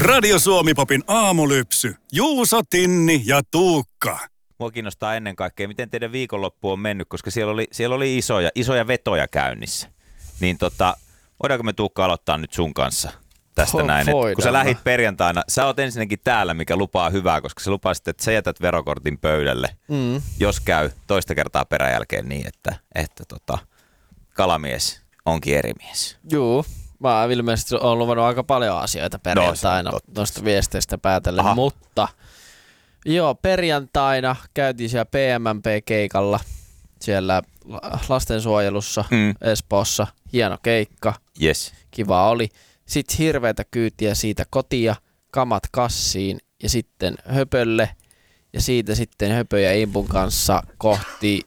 Radio Suomi-popin aamulypsy. Juuso, Tinni ja Tuukka. Mua kiinnostaa ennen kaikkea, miten teidän viikonloppu on mennyt, koska siellä oli isoja vetoja käynnissä. Niin voidaanko me Tuukka aloittaa nyt sun kanssa tästä näin? Kun sä lähit perjantaina, sä oot ensinnäkin täällä, mikä lupaa hyvää, koska sä lupasit, että sä jätät verokortin pöydälle, jos käy toista kertaa peräjälkeen niin, että kalamies onkin eri mies. Juu. Mä ilmeisesti olen luvannut aika paljon asioita perjantaina noista viesteistä päätellen, mutta joo, perjantaina käytiin siellä PMMP-keikalla siellä lastensuojelussa Espoossa. Hieno keikka, yes. Kiva oli. Sitten hirveätä kyytiä siitä kotia, kamat kassiin ja sitten höpölle ja siitä sitten höpö ja Impun kanssa kohti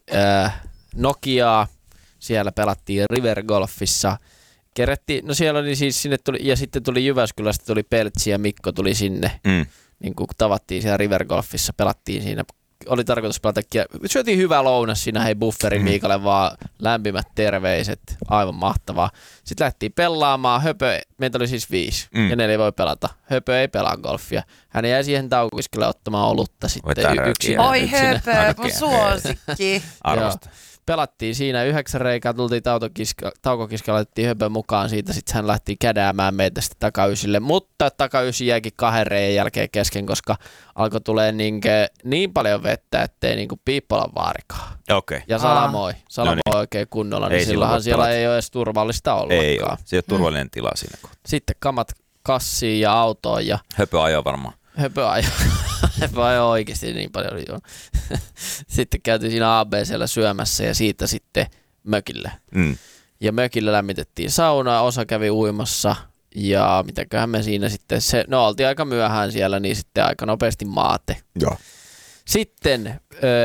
Nokiaa. Siellä pelattiin River Golfissa. No siellä oli siis, sinne tuli, ja sitten tuli Jyväskylästä, tuli Peltsi ja Mikko tuli sinne, niin kuin tavattiin siellä River Golfissa, pelattiin siinä, oli tarkoitus pelata, syötiin hyvä lounas siinä, hei bufferi Miikalle vaan lämpimät terveiset, aivan mahtavaa. Sitten lähtiin pelaamaan, Höpö, meitä oli siis 5 ja 4 voi pelata, Höpö ei pelaa golfia, hän jäi siihen taukokiskelle ottamaan olutta sitten yksin. Oi Höpö, mun suosikki. Arvosta. Pelattiin siinä 9 reikää, tultiin taukokiskalla, laitettiin Höpön mukaan siitä, sitten hän lähti kädäämään meitä sitten takaysille, mutta takaysi jäikin 2 reiän jälkeen kesken, koska alkoi tulee niin paljon vettä, ettei niinku Piippolan vaarikaan. Okay. Ja salamoi oikein kunnolla, niin silloinhan siellä ei ole edes turvallista ollakaan. Ei ole, se ei ole turvallinen tila siinä kohtaa. Sitten kamat kassiin ja autoon ja... Höpö ajoi varmaan. Höpö ajoi oikeasti niin paljon. Joo. Sitten käytiin siinä ABC:llä syömässä ja siitä sitten mökille. Ja mökillä lämmitettiin saunaa, osa kävi uimassa ja mitäköhän me siinä sitten, oltiin aika myöhään siellä, niin sitten aika nopeasti maate. Joo. Sitten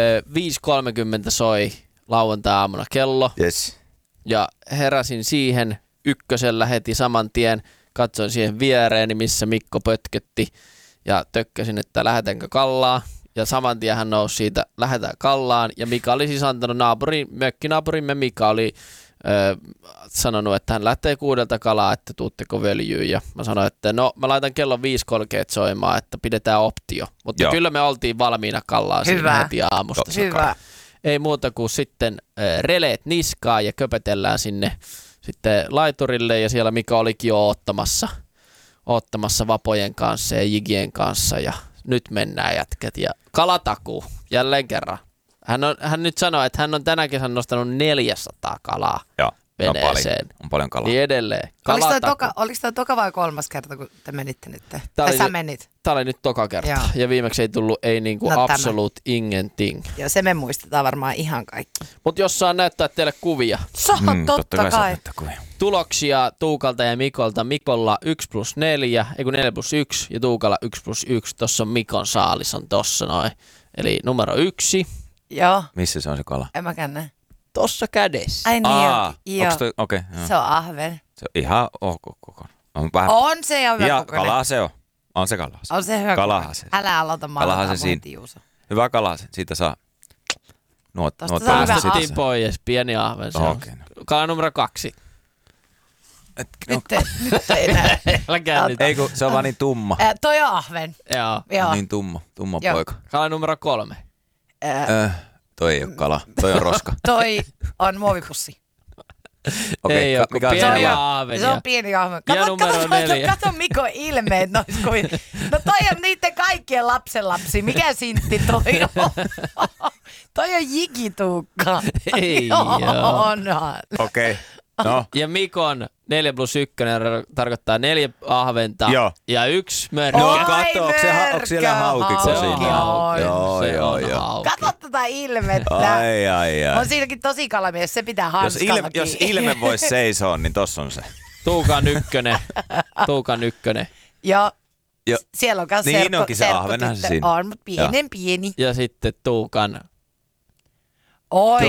5.30 soi lauantai-aamuna kello. Yes. Ja heräsin siihen ykkösellä heti saman tien, katsoin siihen viereeni, missä Mikko pötkötti. Ja tökkäsin, että lähdetäänkö Kallaan. Ja saman tien hän nousi siitä, lähdetään Kallaan. Ja Mika oli siis antanut mökkinaapurimme Mika oli sanonut, että hän lähtee 6 kalaa, että tuutteko völjyyn. Ja mä sanoin, että no mä laitan kello 5.30 soimaan, että pidetään optio. Mutta kyllä me oltiin valmiina Kallaan siinä heti aamusta. Hyvä. Ei muuta kuin sitten releet niskaa ja köpetellään sinne sitten laiturille. Ja siellä Mika olikin jo ottamassa vapojen kanssa ja jigien kanssa ja nyt mennään jätkät ja kalatakuu jälleen kerran. Hän nyt sanoi, että hän on tänä kesän nostanut 400 kalaa veneeseen. On paljon kalaa. Niin edelleen. Oliko tämä toka vai 3. kerta, kun te menitte nyt? Tai sä menit? Tämä oli nyt toka kerta. Joo. Ja viimeksi ei tullut niinku absolute ingenting. Joo, se me muistetaan varmaan ihan kaikki. Mutta jos saan näyttää teille kuvia. Totta kai. Tuloksia Tuukalta ja Mikolta. Mikolla 1+4, 4+1 ja Tuukalla 1+1. Tossa on Mikon saalis on tossa noin. Eli numero 1. Joo. Missä se on se kala? En mäkään näe. Tossa kädessä. Ai niin, joo. Okay, se on ahven. Se on ihan ok. On se jo hyvä kokoinen. Kalaa se on. On se kalaa. On se hyvä. Kalahan se. Älä aloita maalata Juuso. Hyvä kalaa se. Siitä saa päästettiin pois. Pieni ahven se on. Kala numero 2. Nyt ei näe. Ei kun se on vaan niin tumma. Toi on ahven. Joo. Niin tumma poika. Kala numero 3. Toi ei ole kala, toi on roska. Toi on muovipussi. Ei ole, pieni ahven. Se on pieni ahven. Kato Mikko ilmeet. No toi on niiden kaikkien lapsenlapsi. Mikä sintti toi on? Toi on jigituukka. Ei on. Okei. No. Ja Mikon 4+1 tarkoittaa 4 ahventa ja 1 mörkkä. No katso, onko siellä haukiko siinä? Joo. Kato tätä ilmettä. Ai. On siinäkin tosi kalamies, se pitää hanskalla Jos ilme voisi seisoa, niin tossa on se. Tuukan ykkönen. Joo. Siellä on kanssa niin onkin se ahvenhan se siinä. On, mutta pieni. Ja sitten Tuukan. Oi.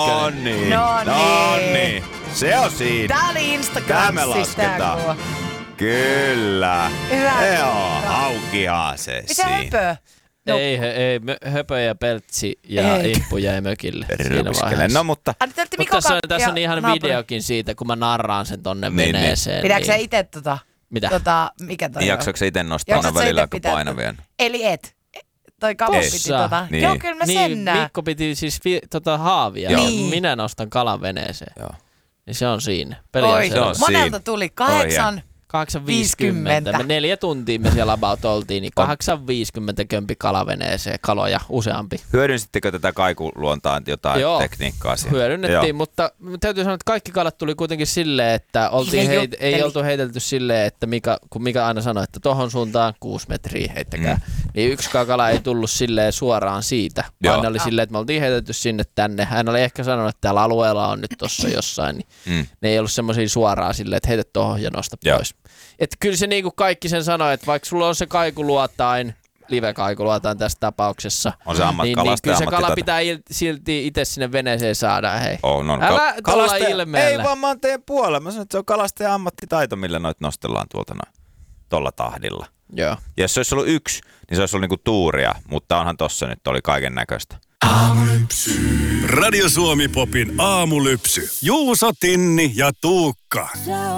No niin. Se on siinä. Tää oli Instagramissa. Tämä lasketaan. Kyllä. Hyvä. Joo, aukihan se mitä siinä. Höpö? Ei, Höpö ja Peltsi ja Imppu jäi mökille siinä vaiheessa. No mutta tässä on ihan videokin siitä, kun mä narraan sen tonne veneeseen. Pidääkö sä ite Mitä? Mikä toi Niin on? jaksoiko sä itse nostaa aina Jaksatko sä välillä itse aika pitää- painavia? Eli et. Toi kaveri Ei. piti Niin. Joo, kyllä mä sen näen. Mikko piti siis haavia. Joo. Minä nostan kalan veneeseen. Joo. Niin se on siinä. Oi, Se on monelta siinä. tuli 8.50. Me 4 tuntia me siellä about oltiin, niin 8.50 kömpi kalaveneeseen, kaloja useampi. Hyödynsittekö tätä kaikuluontaan jotain tekniikkaa siellä? Hyödynnettiin, mutta täytyy sanoa, että kaikki kalat tuli kuitenkin silleen, että ei oltu heitelty silleen, että kun Mika aina sanoi, että tohon suuntaan 6 metriä heittäkää. Niin yksikään kala ei tullut silleen suoraan siitä, vaan ne oli silleen, että me oltiin heitetty sinne tänne. Hän oli ehkä sanonut, että täällä alueella on nyt tossa jossain, niin ne ei ollut semmoisia suoraan silleen, että heitä tohon ja nosta pois. Että kyllä se niinku kaikki sen sanoi, että vaikka sulla on se kaikuluotain, live-kaikuluotain tässä tapauksessa, on se niin kyllä se kala pitää silti itse sinne veneeseen saada. Hei. Älä tuolla ilmeellä. Ei vaan mä oon teidän puolella. Mä sanon, että se on kalastajan ammattitaito, millä noit nostellaan tuolta noin tolla tahdilla. Joo. Ja jos se olisi ollut yksi, niin se olisi ollut niinku tuuria, mutta onhan tossa nyt oli kaiken näköistä. Aamulypsy. Radio Suomi Popin aamulypsy. Juuso, Tinni ja Tuukka.